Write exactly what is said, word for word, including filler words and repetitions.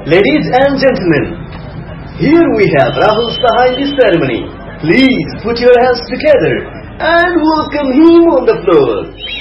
Ladies and gentlemen, here we have Rahul Saha in this ceremony. Please put your hands together and welcome him on the floor.